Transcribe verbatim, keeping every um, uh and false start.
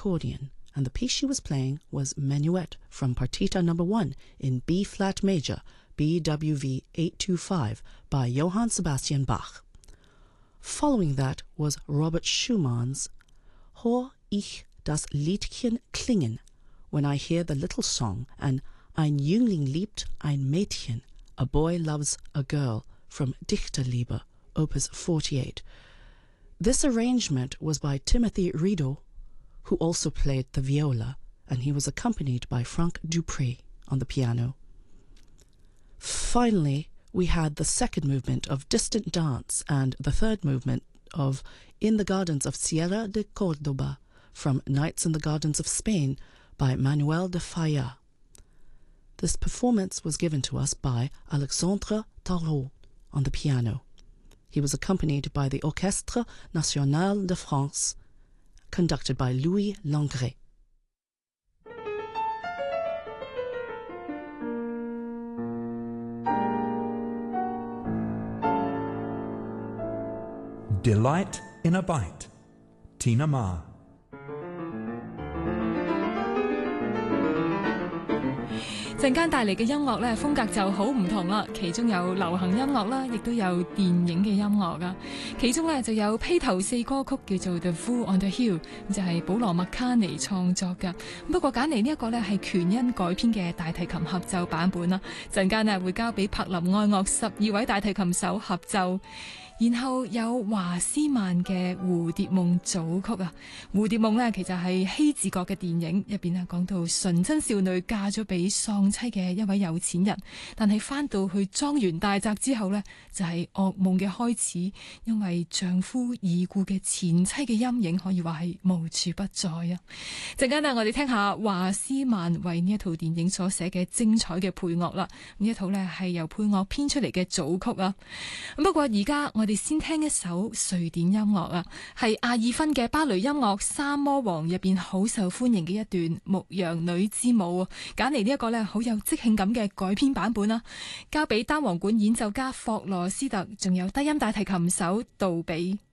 accordion, and the piece she was playing was Menuet from Partita number one in B-flat major, B W V eight two five by Johann Sebastian Bach. Following that was Robert Schumann's Hör ich das Liedchen klingen, When I Hear the Little Song, and Ein Jüngling liebt ein Mädchen, A Boy Loves a Girl from Dichterliebe, opus forty-eight. This arrangement was by Timothy Rideau, who also played the viola, and he was accompanied by Franck Dupré on the piano. Finally, we had the second movement of Distant Dance and the third movement of In the Gardens of Sierra de Córdoba from Nights in the Gardens of Spain by Manuel de Falla. This performance was given to us by Alexandre Tarot on the piano. He was accompanied by the Orchestre National de France, conducted by Louis Langret. Delight in a Bite, Tina Ma. 陣間帶嚟嘅音樂咧風格就好唔同啦，其中有流行音樂啦，亦都有電影嘅音樂啊。其中咧就有披頭四歌曲叫做 The Fool on the Hill， 就係保羅麥卡尼創作㗎。不過揀嚟呢一個咧係權恩改編嘅大提琴合奏版本啦。陣間咧會交俾柏林愛樂十二位大提琴手合奏。然後有華斯曼嘅蝴蝶夢組曲啊，蝴蝶夢呢其實係希治閣嘅電影入邊啊，講到純真少女嫁咗俾喪妻嘅一位有錢人，但係翻到去莊園大宅之後呢，就係噩夢嘅開始，因為丈夫已故嘅前妻嘅陰影可以話係無處不在啊！陣間呢，我哋聽下華斯曼為呢一套電影所寫嘅精彩嘅配樂啦。呢一套呢係由配樂編出嚟嘅組曲啊。不過而家我我哋先聽一首瑞典音樂啊，係阿爾芬嘅芭蕾音樂《三魔王》入邊好受歡迎嘅一段《牧羊女之舞》啊，揀嚟呢一個咧好有即興感嘅改編版本啦，交俾單簧管演奏家霍羅斯特，仲有低音大提琴手杜比。